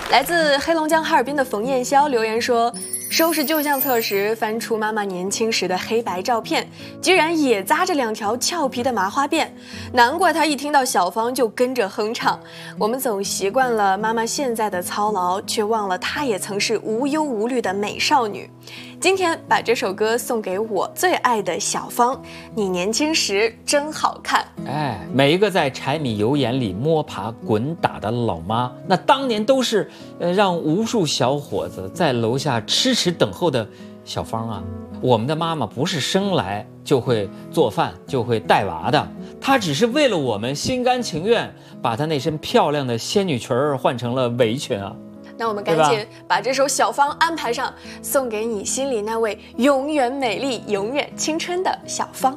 来自黑龙江哈尔滨的冯艳霄留言说，收拾旧相册时翻出妈妈年轻时的黑白照片，居然也扎着2条俏皮的麻花辫，难怪她一听到小芳就跟着哼唱。我们总习惯了妈妈现在的操劳，却忘了她也曾是无忧无虑的美少女。今天把这首歌送给我最爱的小芳，你年轻时真好看。 每一个在柴米油盐里摸爬滚打的老妈，那当年都是让无数小伙子在楼下痴痴等候的小芳啊。我们的妈妈不是生来就会做饭就会带娃的，她只是为了我们心甘情愿把她那身漂亮的仙女裙换成了围裙啊。 那我们赶紧把这首小芳安排上，送给你心里那位永远美丽永远青春的小芳。